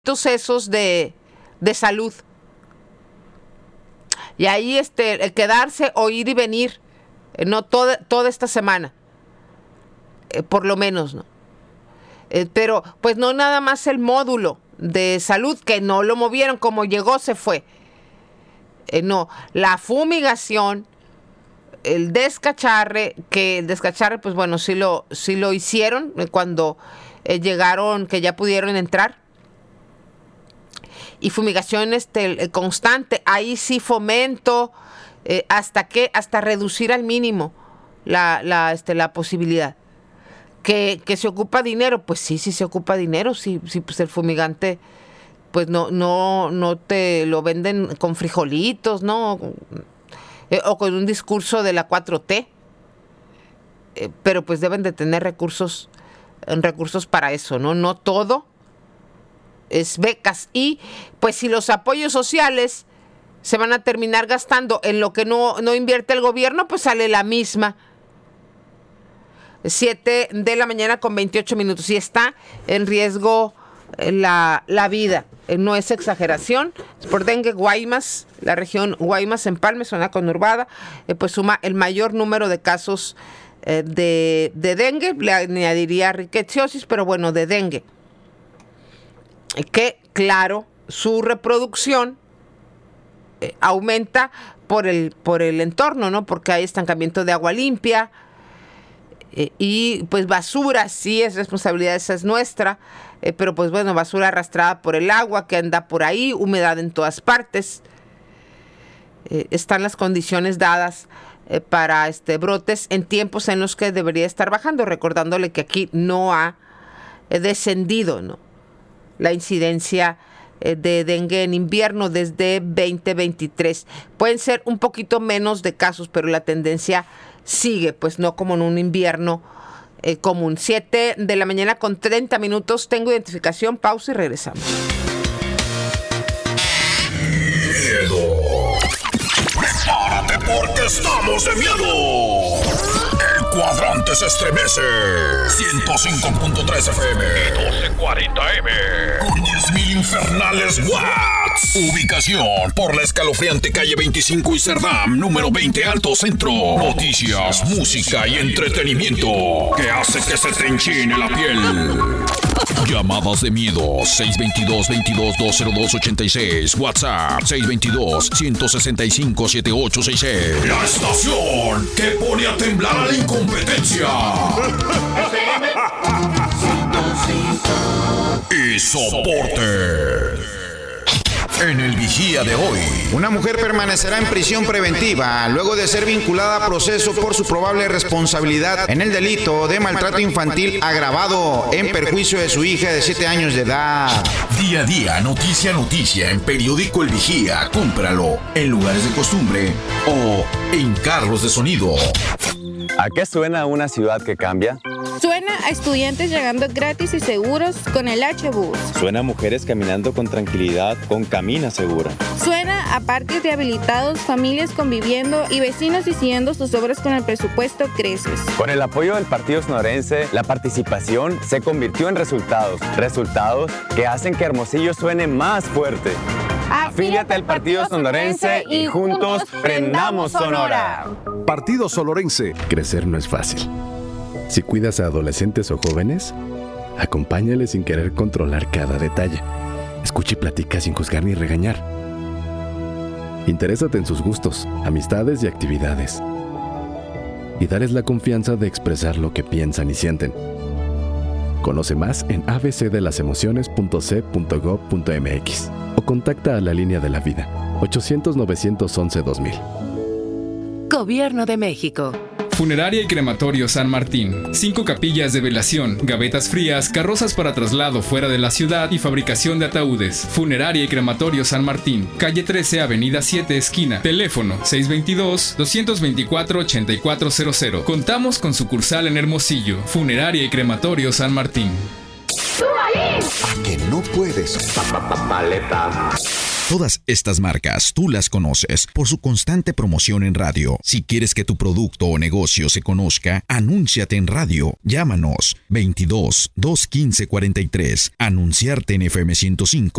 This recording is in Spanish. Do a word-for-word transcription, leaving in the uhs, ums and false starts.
esos de, de salud. Y ahí este, el quedarse o ir y venir, eh, no toda, toda esta semana, eh, por lo menos, ¿no? Eh, pero pues no nada más el módulo de salud, que no lo movieron, como llegó se fue. Eh, no, la fumigación, el descacharre, que el descacharre, pues bueno, sí lo, sí lo hicieron eh, cuando eh, llegaron, que ya pudieron entrar. Y fumigación este, constante, ahí sí fomento eh, hasta que, hasta reducir al mínimo la, la, este, la posibilidad. Que, que se ocupa dinero, pues sí, sí se ocupa dinero, sí, sí, pues el fumigante, pues no, no, no te lo venden con frijolitos, ¿no? Eh, o con un discurso de la cuatro T. Eh, pero pues deben de tener recursos, recursos para eso, ¿no? No todo es becas. Y pues si los apoyos sociales se van a terminar gastando en lo que no, no invierte el gobierno, pues sale la misma. siete de la mañana con veintiocho minutos. Y está en riesgo la, la vida. No es exageración. Es por dengue. Guaymas, la región Guaymas, Empalme, zona conurbada, eh, pues suma el mayor número de casos eh, de, de dengue. Le añadiría rickettsiosis, pero bueno, de dengue. Que, claro, su reproducción eh, aumenta por el, por el entorno, ¿no? Porque hay estancamiento de agua limpia eh, y, pues, basura, sí es responsabilidad, esa es nuestra, eh, pero, pues, bueno, basura arrastrada por el agua que anda por ahí, humedad en todas partes. Eh, están las condiciones dadas eh, para este brotes en tiempos en los que debería estar bajando, recordándole que aquí no ha eh, descendido, ¿no?, la incidencia eh, de dengue en invierno desde veinte veintitrés. Pueden ser un poquito menos de casos, pero la tendencia sigue, pues no como en un invierno eh, común. siete de la mañana con treinta minutos. Tengo identificación, pausa y regresamos. Miedo. Prepárate porque estamos de miedo. El cuadrante se estremece. ciento cinco punto tres F M y doce cuarenta M. Con diez mil infernales watts. Ubicación por la escalofriante calle veinticinco y Cerdam, número veinte Alto Centro. Noticias, música y entretenimiento que hace que se te enchine la piel. Llamadas de miedo seis dos dos, veintidós, doscientos dos ochenta y seis. WhatsApp seis dos dos, ciento sesenta y cinco, setenta y ocho sesenta y seis. La estación que pone a temblar a la incompetencia. Y soporte. En el Vigía de hoy, una mujer permanecerá en prisión preventiva luego de ser vinculada a proceso por su probable responsabilidad en el delito de maltrato infantil agravado en perjuicio de su hija de siete años de edad. Día a día, noticia a noticia en Periódico El Vigía. Cómpralo en lugares de costumbre o en carros de sonido. ¿A qué suena una ciudad que cambia? Suena a estudiantes llegando gratis y seguros con el H-Bus. Suena a mujeres caminando con tranquilidad con Camina Segura. Suena a parques rehabilitados, familias conviviendo y vecinos diciendo sus obras con el presupuesto Creces. Con el apoyo del Partido Sonorense, la participación se convirtió en resultados. Resultados que hacen que Hermosillo suene más fuerte. Afíliate al Partido Sonorense y juntos prendamos Sonora. Partido Sonorense. Crecer no es fácil. Si cuidas a adolescentes o jóvenes, acompáñales sin querer controlar cada detalle. Escucha y platica sin juzgar ni regañar. Interésate en sus gustos, amistades y actividades. Y dales la confianza de expresar lo que piensan y sienten. Conoce más en a b c de las emociones punto c punto gov punto m x o contacta a la línea de la vida ochocientos, novecientos once, dos mil. Gobierno de México. Funeraria y Crematorio San Martín. Cinco capillas de velación, gavetas frías, carrozas para traslado fuera de la ciudad y fabricación de ataúdes. Funeraria y Crematorio San Martín. Calle trece, Avenida siete, esquina. Teléfono seis dos dos, dos dos cuatro, ocho cuatro cero cero. Contamos con sucursal en Hermosillo. Funeraria y Crematorio San Martín. ¿A que no puedes? Maleta. Todas estas marcas tú las conoces por su constante promoción en radio. Si quieres que tu producto o negocio se conozca, anúnciate en radio. Llámanos veintidós, doscientos quince, cuarenta y tres. Anunciarte en F M ciento cinco